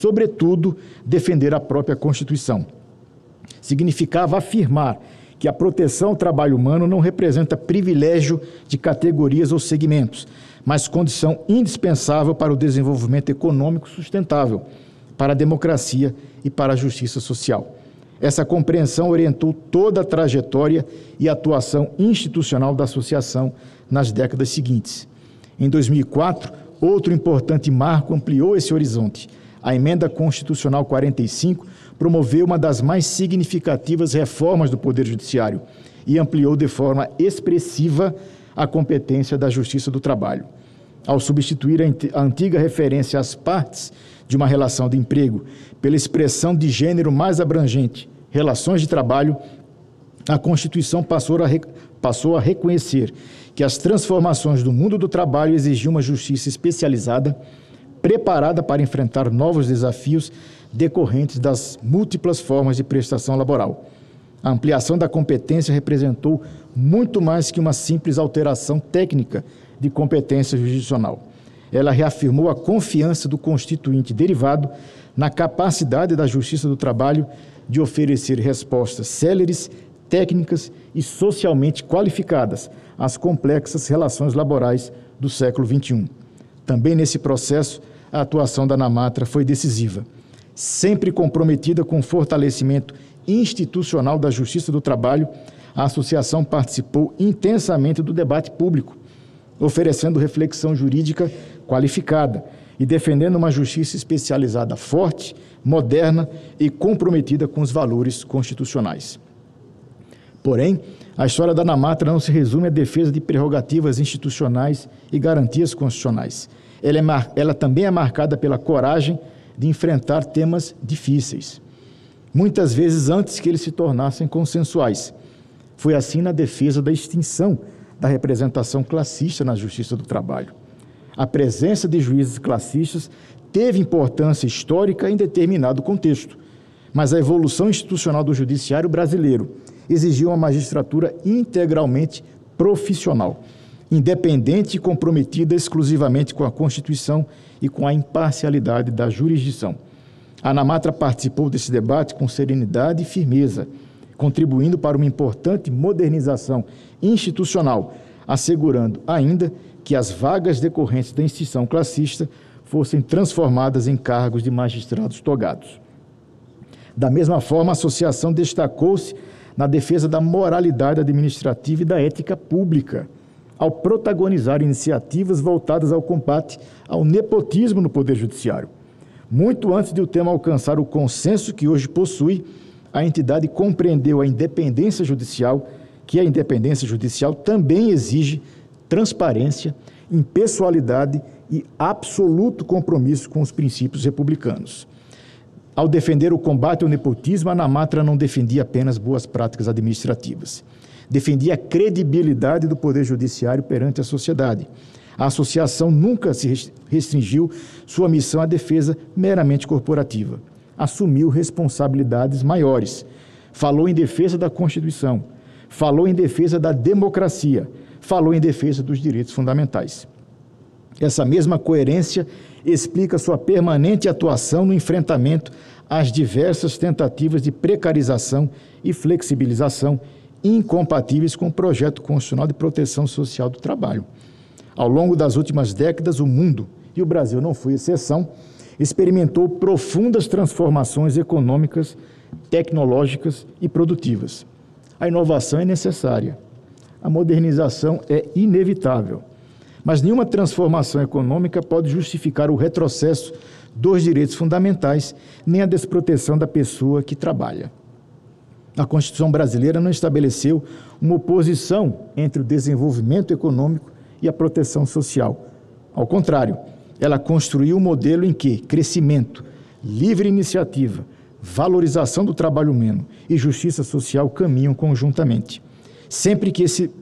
sobretudo, defender a própria Constituição. Significava afirmar que a proteção ao trabalho humano não representa privilégio de categorias ou segmentos, mas condição indispensável para o desenvolvimento econômico sustentável, para a democracia e para a justiça social. Essa compreensão orientou toda a trajetória e atuação institucional da associação nas décadas seguintes. Em 2004, outro importante marco ampliou esse horizonte. A Emenda Constitucional 45 promoveu uma das mais significativas reformas do Poder Judiciário e ampliou de forma expressiva a competência da Justiça do Trabalho. Ao substituir a antiga referência às partes de uma relação de emprego pela expressão de gênero mais abrangente, relações de trabalho, a Constituição passou a reconhecer que as transformações do mundo do trabalho exigiam uma justiça especializada, preparada para enfrentar novos desafios decorrentes das múltiplas formas de prestação laboral. A ampliação da competência representou muito mais que uma simples alteração técnica de competência jurisdicional. Ela reafirmou a confiança do constituinte derivado na capacidade da Justiça do Trabalho de oferecer respostas céleres, técnicas e socialmente qualificadas às complexas relações laborais do século XXI. Também nesse processo, a atuação da ANAMATRA foi decisiva. Sempre comprometida com o fortalecimento institucional da Justiça do Trabalho, a associação participou intensamente do debate público, oferecendo reflexão jurídica qualificada e defendendo uma justiça especializada forte, moderna e comprometida com os valores constitucionais. Porém, a história da ANAMATRA não se resume à defesa de prerrogativas institucionais e garantias constitucionais. Ela também é marcada pela coragem de enfrentar temas difíceis, muitas vezes antes que eles se tornassem consensuais. Foi assim na defesa da extinção da representação classista na Justiça do Trabalho. A presença de juízes classistas teve importância histórica em determinado contexto, mas a evolução institucional do judiciário brasileiro exigiu uma magistratura integralmente profissional, independente e comprometida exclusivamente com a Constituição e com a imparcialidade da jurisdição. A ANAMATRA participou desse debate com serenidade e firmeza, contribuindo para uma importante modernização institucional, assegurando ainda que as vagas decorrentes da extinção classista fossem transformadas em cargos de magistrados togados. Da mesma forma, a associação destacou-se na defesa da moralidade administrativa e da ética pública, ao protagonizar iniciativas voltadas ao combate ao nepotismo no Poder Judiciário. Muito antes de o tema alcançar o consenso que hoje possui, a entidade compreendeu que a independência judicial também exige transparência, impessoalidade e absoluto compromisso com os princípios republicanos. Ao defender o combate ao nepotismo, a ANAMATRA não defendia apenas boas práticas administrativas. Defendia a credibilidade do Poder Judiciário perante a sociedade. A associação nunca se restringiu sua missão à defesa meramente corporativa. Assumiu responsabilidades maiores. Falou em defesa da Constituição. Falou em defesa da democracia. Falou em defesa dos direitos fundamentais. Essa mesma coerência explica sua permanente atuação no enfrentamento às diversas tentativas de precarização e flexibilização incompatíveis com o projeto constitucional de proteção social do trabalho. Ao longo das últimas décadas, o mundo, e o Brasil não foi exceção, experimentou profundas transformações econômicas, tecnológicas e produtivas. A inovação é necessária, a modernização é inevitável, mas nenhuma transformação econômica pode justificar o retrocesso dos direitos fundamentais, nem a desproteção da pessoa que trabalha. A Constituição brasileira não estabeleceu uma oposição entre o desenvolvimento econômico e a proteção social. Ao contrário, ela construiu um modelo em que crescimento, livre iniciativa, valorização do trabalho humano e justiça social caminham conjuntamente. Sempre que esse